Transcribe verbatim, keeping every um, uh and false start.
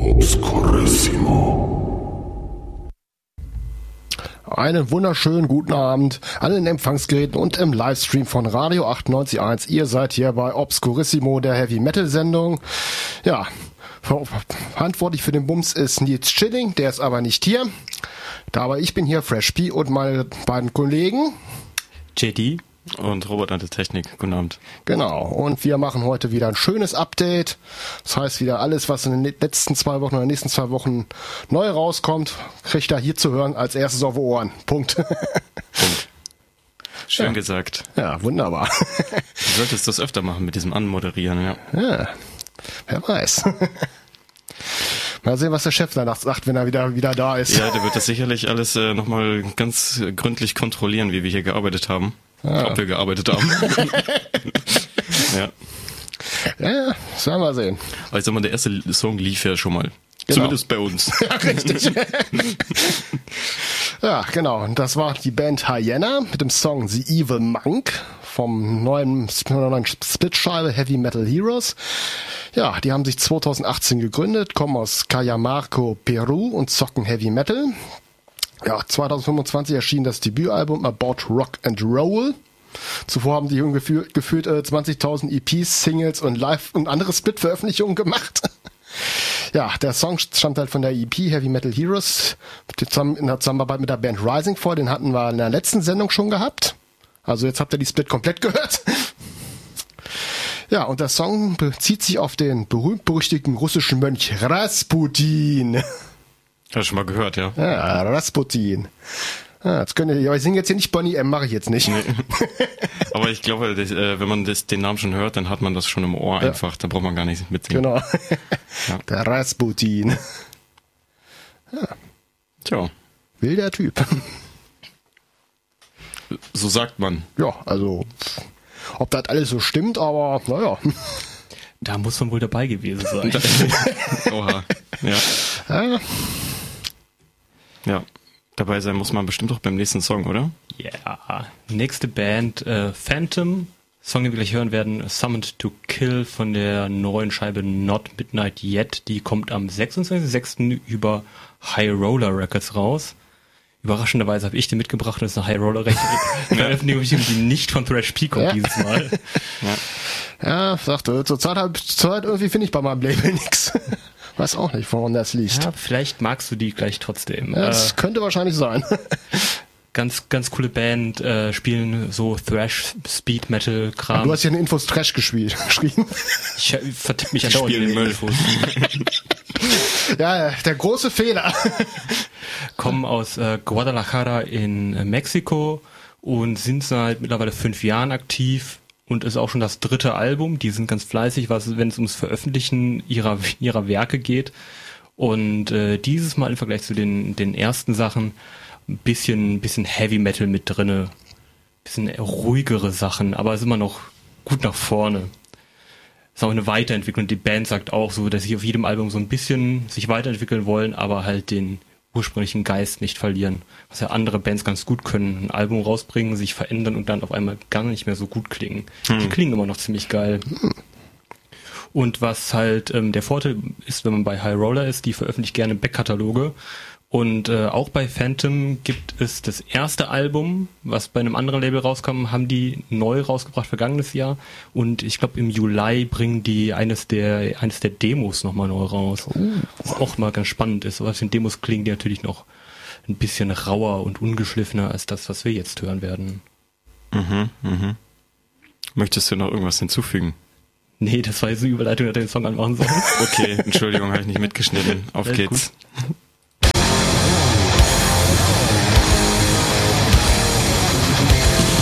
Obscurissimo. Einen wunderschönen guten Abend an den Empfangsgeräten und im Livestream von Radio achtundneunzig Komma eins. Ihr seid hier bei Obscurissimo, der Heavy Metal Sendung. Ja, verantwortlich für den Bums ist Nils Schilling, der ist aber nicht hier. Aber ich bin hier, Fresh P, und meine beiden Kollegen J D und Robert an der Technik. Guten Abend. Genau, und wir machen heute wieder ein schönes Update. Das heißt, wieder alles, was in den letzten zwei Wochen oder nächsten zwei Wochen neu rauskommt, kriegt ihr hier zu hören als erstes auf die Ohren. Punkt. Punkt. Schön ja. gesagt. Ja, wunderbar. Du solltest das öfter machen mit diesem Anmoderieren, ja. Ja, wer weiß. Mal sehen, was der Chef danach sagt, wenn er wieder wieder da ist. Ja, der wird das sicherlich alles äh, nochmal ganz äh, gründlich kontrollieren, wie wir hier gearbeitet haben. Ah. Ob wir gearbeitet haben. ja. Ja, das werden wir sehen. Aber ich sag mal, der erste Song lief ja schon mal. Genau. Zumindest bei uns. Ja, richtig. Ja, genau. Und das war die Band Hyena mit dem Song The Evil Monk vom neuen, neuen Splitscheibe Heavy Metal Heroes. Ja, die haben sich zweitausendachtzehn gegründet, kommen aus Cajamarca, Peru und zocken Heavy Metal. Ja, zweitausendfünfundzwanzig erschien das Debütalbum About Rock and Roll. Zuvor haben die gefühlt, gefühlt äh, zwanzigtausend E Ps, Singles und Live- und andere Split-Veröffentlichungen gemacht. Ja, der Song stammt halt von der E P Heavy Metal Heroes in der Zusammenarbeit mit der Band Rising vor. Den hatten wir in der letzten Sendung schon gehabt. Also jetzt habt ihr die Split komplett gehört. Ja, und der Song bezieht sich auf den berühmt-berüchtigten russischen Mönch Rasputin. Hast du schon mal gehört, ja? Ja, Rasputin. Ja, jetzt könnt ihr, ja, ich singe jetzt hier nicht Bonnie M, mache ich jetzt nicht. Nee. Aber ich glaube, das, äh, wenn man das, den Namen schon hört, dann hat man das schon im Ohr ja. einfach. Da braucht man gar nicht mitsingen. Genau. Ja. Der Rasputin. Ja. Tja. Wilder Typ. So sagt man. Ja, also, ob das alles so stimmt, aber naja. Da muss man wohl dabei gewesen sein. Oha. Ja. Ja. Ja. Dabei sein muss man bestimmt auch beim nächsten Song, oder? Ja. Nächste Band, äh, Phantom. Song, den wir gleich hören werden, Summoned to Kill von der neuen Scheibe Not Midnight Yet. Die kommt am sechsundzwanzigsten sechsten über High Roller Records raus. Überraschenderweise habe ich den mitgebracht und das ist eine High Roller Veröffentlichung, die nicht von Thrash P kommt ja. dieses Mal. Ja, ja sagte, zur Zeit, zur Zeit irgendwie finde ich bei meinem Label nichts. Weiß auch nicht, woran das liegt. Ja, vielleicht magst du die gleich trotzdem. Ja, das äh, könnte wahrscheinlich sein. Ganz, ganz coole Band, äh, spielen so Thrash, Speed Metal Kram. Aber du hast ja eine Infos Trash gespielt, geschrieben. Ich äh, vertipp mich andauernd in den Infos. Ja, der große Fehler. Kommen aus äh, Guadalajara in äh, Mexiko und sind seit mittlerweile fünf Jahren aktiv. Und ist auch schon das dritte Album. Die sind ganz fleißig, was, wenn es ums Veröffentlichen ihrer ihrer Werke geht. Und äh, dieses Mal im Vergleich zu den den ersten Sachen ein bisschen bisschen Heavy Metal mit drinne, bisschen ruhigere Sachen, aber es ist immer noch gut nach vorne. Ist auch eine Weiterentwicklung. Die Band sagt auch so, dass sie auf jedem Album so ein bisschen sich weiterentwickeln wollen, aber halt den ursprünglichen Geist nicht verlieren. Was ja andere Bands ganz gut können. Ein Album rausbringen, sich verändern und dann auf einmal gar nicht mehr so gut klingen. Hm. Die klingen immer noch ziemlich geil. Hm. Und was halt ähm, der Vorteil ist, wenn man bei High Roller ist, die veröffentlicht gerne Backkataloge. Und äh, auch bei Phantom gibt es das erste Album, was bei einem anderen Label rauskam, haben die neu rausgebracht, vergangenes Jahr. Und ich glaube, im Juli bringen die eines der eines der Demos nochmal neu raus. Oh. Was auch mal ganz spannend ist. Aber auf den Demos klingen die natürlich noch ein bisschen rauer und ungeschliffener als das, was wir jetzt hören werden. Mhm, mhm. Möchtest du noch irgendwas hinzufügen? Nee, das war jetzt eine Überleitung, dass du den Song anmachen sollst. Okay, Entschuldigung, habe ich nicht mitgeschnitten. Auf geht's. Gut.